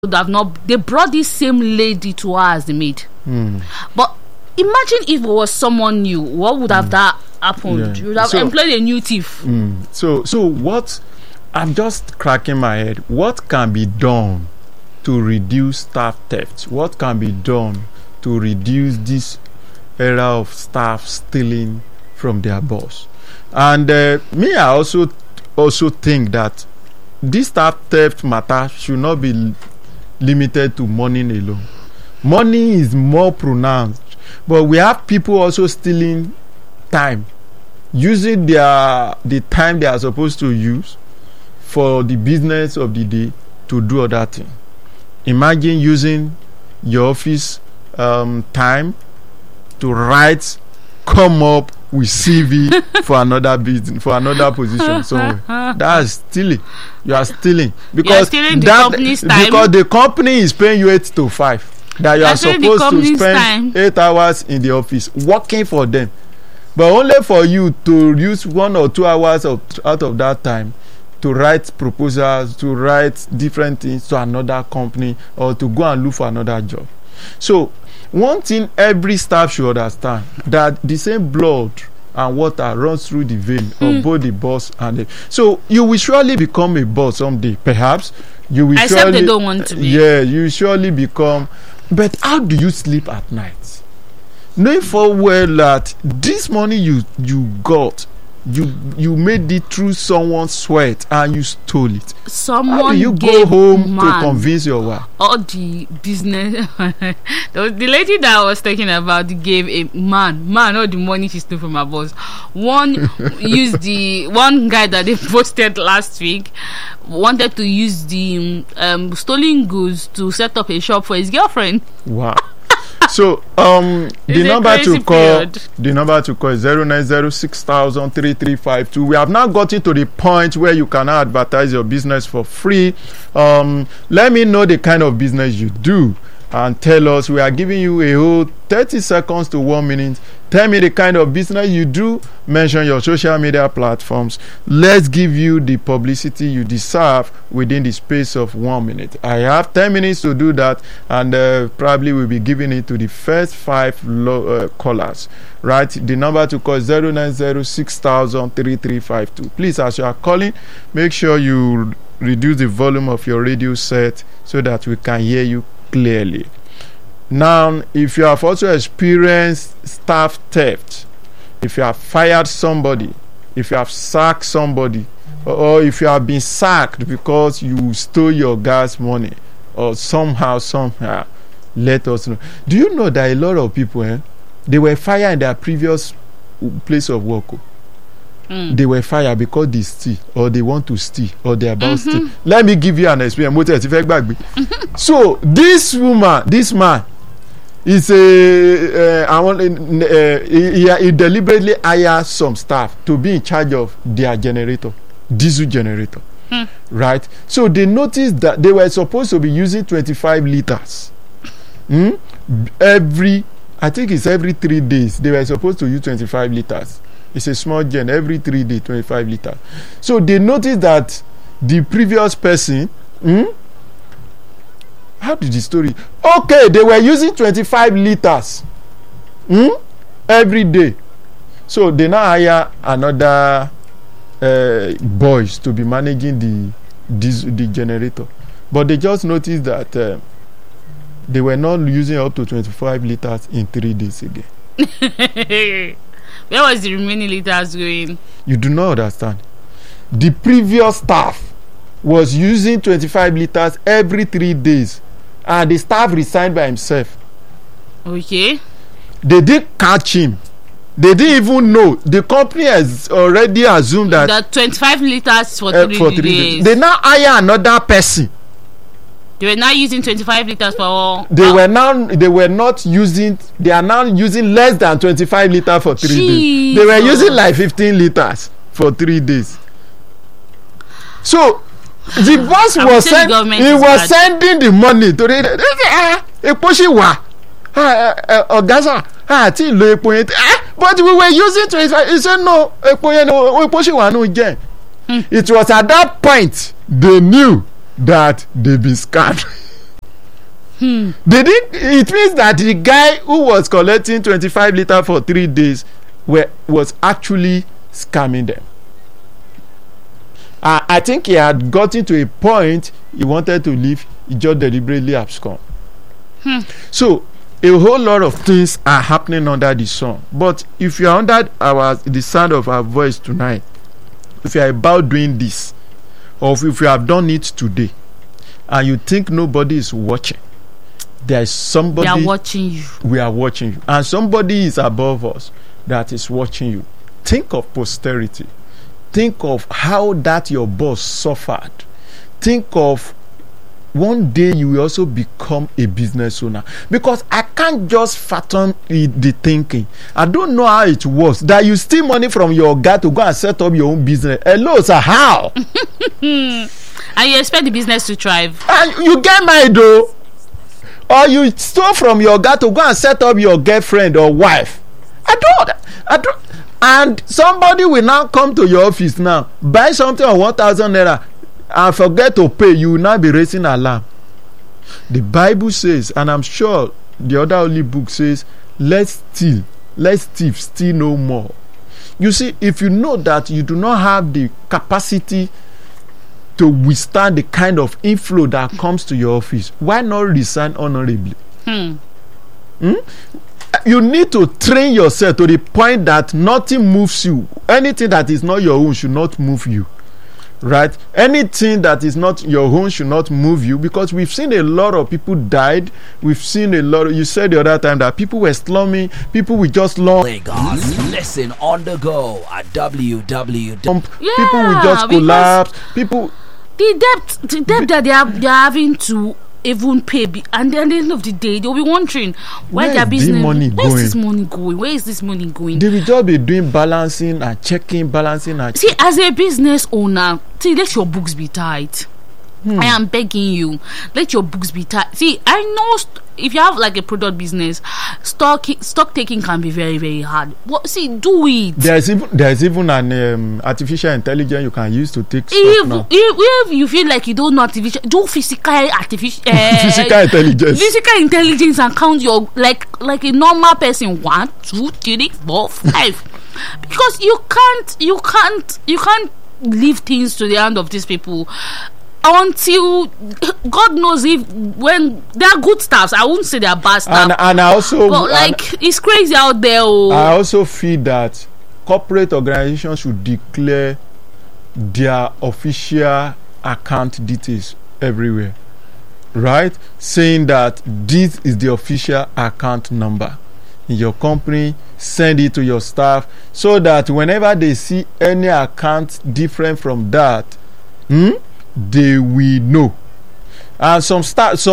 would have not. They brought this same lady to her as the maid. But imagine if it was someone new. What would have that happened? You would have employed a new thief. So what? I'm just cracking my head. What can be done to reduce staff theft? What can be done to reduce this era of staff stealing from their boss? And me, I also think that this staff theft matter should not be limited to money alone. Money is more pronounced, but we have people also stealing time, using the time they are supposed to use for the business of the day to do other things. Imagine using your office time to come up with CV for another business, for another position somewhere. That's stealing. You are stealing because stealing the company's time. Because the company is paying you 8 to 5. That you are supposed to spend 8 hours in the office working for them, but only for you to use 1 or 2 hours out of that time to write proposals, to write different things to another company, or to go and look for another job. So one thing every staff should understand, that the same blood and water runs through the vein of both the boss and the... So you will surely become a boss someday. Perhaps you will except they don't want to be. Yeah, you surely become. But how do you sleep at night, knowing full well that this money you got, you made it through someone's sweat and you stole it? Someone how do you go home to convince your wife? All the business the lady that I was talking about gave a man all the money she stole from her boss. One used the one guy that they posted last week wanted to use the stolen goods to set up a shop for his girlfriend. Wow. So the number to call is 0906003352. We have now gotten to the point where you can advertise your business for free. Let me know the kind of business you do and tell us. We are giving you a whole 30 seconds to 1 minute. Tell me the kind of business you do. Mention your social media platforms. Let's give you the publicity you deserve within the space of 1 minute. I have 10 minutes to do that, and probably we'll be giving it to the first 5 callers. Right? The number to call is 0906003352. Please, as you are calling, make sure you reduce the volume of your radio set so that we can hear you clearly. Now, if you have also experienced staff theft, if you have fired somebody, if you have sacked somebody, or if you have been sacked because you stole your gas money, or somehow, let us know. Do you know that a lot of people, they were fired in their previous place of work? They were fired because they steal, or they want to steal, or they are about to steal. Let me give you an experience. So this man is he deliberately hired some staff to be in charge of their generator, diesel generator. Right? So they noticed that they were supposed to be using 25 liters every 3 days. They were supposed to use 25 liters. It's a small gen. Every 3 days, 25 liters. So they noticed that the previous person, how did the story? Okay, they were using 25 liters every day. So they now hire another boys to be managing the generator. But they just noticed that they were not using up to 25 liters in 3 days again. Where was the remaining liters going? You do not understand. The previous staff was using 25 liters every 3 days, and the staff resigned by himself. Okay. They didn't catch him. They didn't even know. The company has already assumed that 25 liters for 3 days. They now hire another person. They were now using 25 liters for all. They are now using less than 25 liters for 3 days. They were using like 15 liters for 3 days. So the boss was sending the money to but we were using 25. He said no. It was at that point they knew that they've been scammed. It means that the guy who was collecting 25 liters for 3 days was actually scamming them. I think he had gotten to a point he wanted to leave. He just deliberately absconded. So a whole lot of things are happening under the sun. But if you are under the sound of our voice tonight, if you are about doing this, or if you have done it today, and you think nobody is watching, there is somebody. We are watching you. We are watching you, and somebody is above us that is watching you. Think of posterity. Think of how that your boss suffered. Think of one day you will also become a business owner. Because I can't just fathom the thinking. I don't know how it works. That you steal money from your guy to go and set up your own business. Hello, sir, how? And you expect the business to thrive. And you get married though. Or you stole from your guy to go and set up your girlfriend or wife. I don't. And somebody will now come to your office now, buy something on 1,000 naira, and forget to pay. You will now be raising alarm. The Bible says, and I'm sure the other holy book says, let's thief, steal no more. You see, if you know that you do not have the capacity to withstand the kind of inflow that comes to your office, why not resign honorably? You need to train yourself to the point that nothing moves you. Anything that is not your own should not move you. Right? Anything that is not your own should not move you, because we've seen a lot of people died. We've seen a lot. You said the other time that people were slumming. People will just Lagos, listen on the go at www. People will just collapse. People. The debt that they're having to even pay, and then at the end of the day they'll be wondering where their business, where's this money going? Where is this money going? They will just be doing balancing and checking. See, as a business owner, let your books be tight. I am begging you, let your books be tight. See, I know if you have like a product business, stock taking can be very, very hard. Do it. There's even an artificial intelligence you can use to take stock now. If you feel like you don't know artificial, do physical intelligence. Physical intelligence and count your like a normal person. 1, 2, 3, 4, 5. Because you can't leave things to the hand of these people. Until God knows when they are good staffs. I won't say they are bad staff. And I also, but it's crazy out there. I also feel that corporate organizations should declare their official account details everywhere, right? Saying that this is the official account number in your company. Send it to your staff so that whenever they see any account different from that, they will know. And to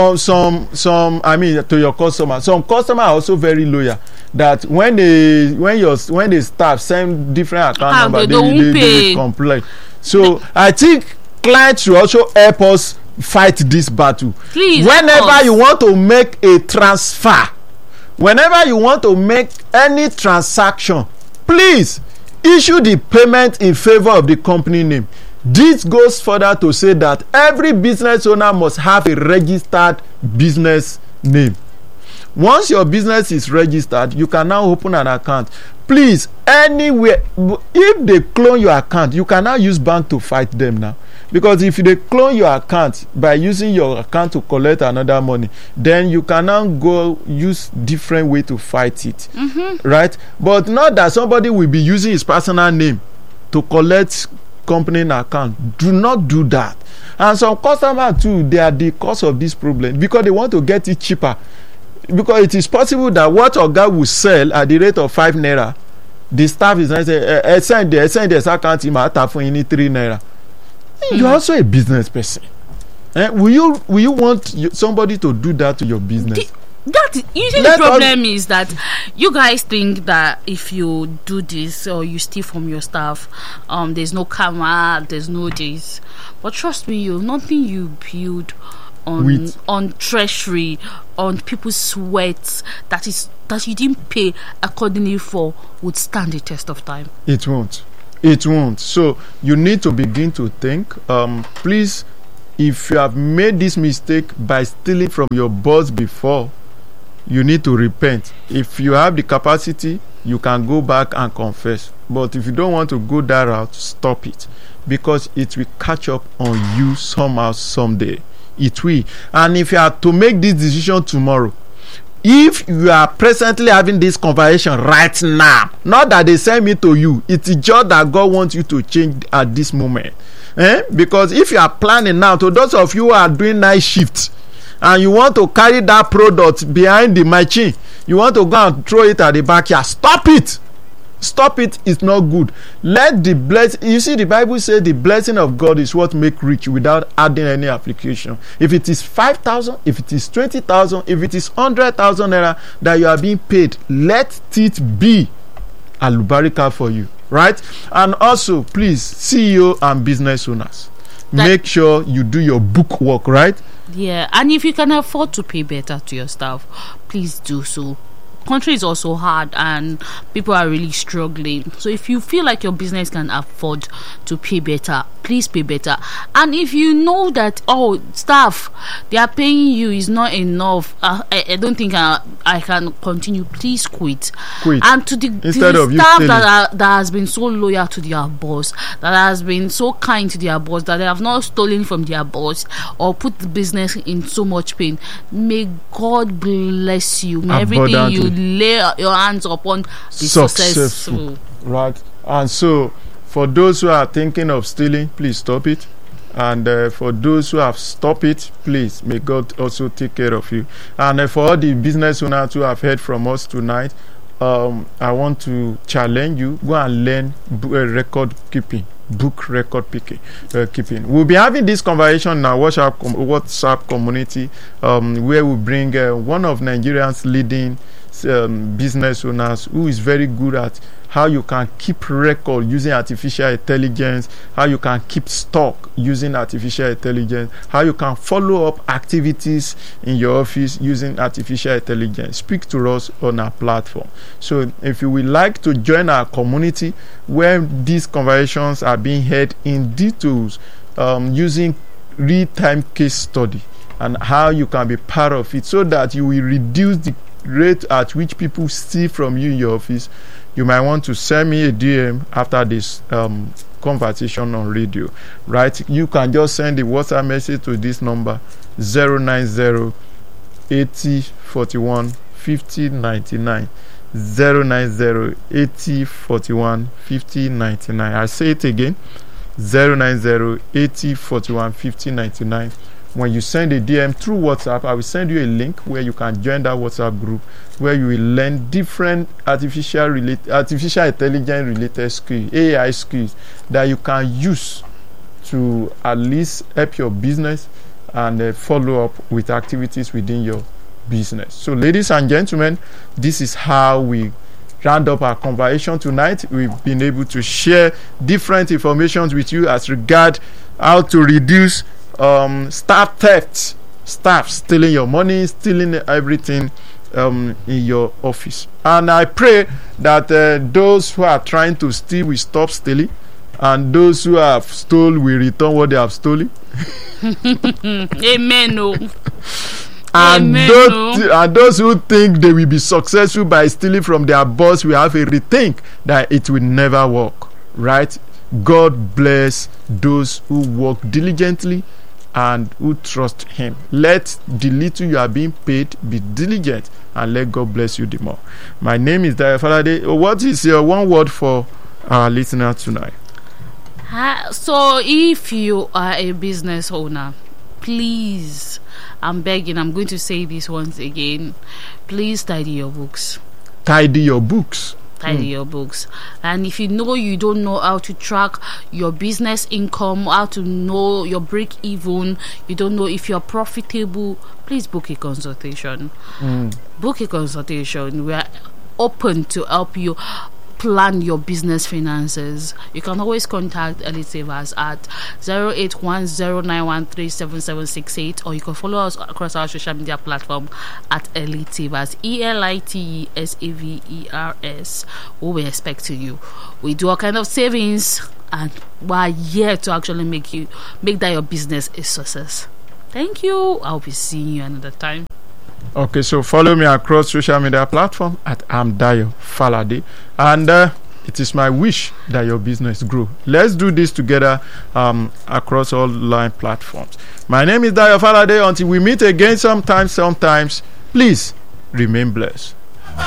your customer, some customers are also very loyal, that when the staff send different account number, they will complain. So I think clients should also help us fight this battle. Please, whenever you want to make a transfer, whenever you want to make any transaction, please issue the payment in favor of the company name. This goes further to say that every business owner must have a registered business name. Once your business is registered, you can now open an account. Please, anywhere, if they clone your account, you can now use bank to fight them now. Because if they clone your account by using your account to collect another money, then you can now go use different way to fight it. Right? But not that somebody will be using his personal name to collect company account. Do not do that. And some customers too, they are the cause of this problem because they want to get it cheaper. Because it is possible that what Oga will sell at the rate of 5 naira, the staff is not saying, send this account in my for any 3 naira. You're also a business person. Will you want somebody to do that to your business? The problem is that you guys think that if you do this or you steal from your staff, there's no karma, there's no this. But trust me, nothing you build on treasury, on people's sweat that you didn't pay accordingly for would stand the test of time. It won't. So you need to begin to think. Please if you have made this mistake by stealing from your boss before, you need to repent. If you have the capacity, you can go back and confess. But if you don't want to go that route, stop it, because it will catch up on you somehow, someday. It will. And if you are to make this decision tomorrow, if you are presently having this conversation right now, not that they send me to you, it is just that God wants you to change at this moment. Because if you are planning now, to those of you who are doing night shifts and you want to carry that product behind the machine, you want to go and throw it at the backyard, stop it. Stop it. It's not good. Let the blessing, you see, the Bible says the blessing of God is what make rich without adding any application. If it is 5,000, if it is 20,000, if it is 100,000 naira that you are being paid, let it be alubarika for you, right? And also, please, CEO and business owners, make sure you do your book work, right? Yeah, and if you can afford to pay better to your staff, please do so. Country is also hard and people are really struggling. So if you feel like your business can afford to pay better, please pay better. And if you know that staff, they are paying you is not enough, I don't think I can continue, please quit. And to the staff that has been so loyal to their boss, that has been so kind to their boss, that they have not stolen from their boss or put the business in so much pain, may God bless you. May everything you lay your hands upon be successful. Right. And so for those who are thinking of stealing, please stop it. And for those who have stopped it, please, may God also take care of you. And for all the business owners who have heard from us tonight, I want to challenge you, go and learn record keeping. Book record keeping. We'll be having this conversation in our WhatsApp community, where we bring one of Nigeria's leading business owners who is very good at how you can keep record using artificial intelligence, how you can keep stock using artificial intelligence, how you can follow up activities in your office using artificial intelligence. Speak to us on our platform. So if you would like to join our community where these conversations are being held in details, using real-time case study, and how you can be part of it so that you will reduce the rate at which people steal from you in your office, you might want to send me a DM after this conversation on radio, right? You can just send a WhatsApp message to this number 090 80 41 50 99 090 80 41 50 99. I say it again, 090 80 41 50 99. When you send a DM through WhatsApp, I will send you a link where you can join that WhatsApp group, where you will learn different artificial intelligence related skills, AI skills that you can use to at least help your business and follow up with activities within your business. So, ladies and gentlemen, this is how we round up our conversation tonight. We've been able to share different information with you as regard how to reduce staff theft, staff stealing your money, stealing everything in your office. And I pray that those who are trying to steal will stop stealing, and those who have stolen will return what they have stolen. Amen. And those who think they will be successful by stealing from their boss will have a rethink that it will never work, right? God bless those who work diligently and who trust him. Let the little you are being paid be diligent, and let God bless you the more. My name is Dayo Falade. What is your one word for our listener tonight? So if you are a business owner, please, I'm begging, I'm going to say this once again, please tidy your books. Tidy your books. Tidy your books. And if you don't know how to track your business income, how to know your break even, you don't know if you're profitable, please book a consultation. Book a consultation. We are open to help you plan your business finances. You can always contact Elite Savers at 081091377768, or you can follow us across our social media platform at Elite Savers, ELITESAVERS. We will expect you. We do all kind of savings and we're here to actually make that your business a success. Thank you. I'll be seeing you another time. Okay, so follow me across social media platform at Dayo Falade, and it is my wish that your business grow. Let's do this together across all line platforms. My name is Dayo Falade. Until we meet again sometimes, please remain blessed.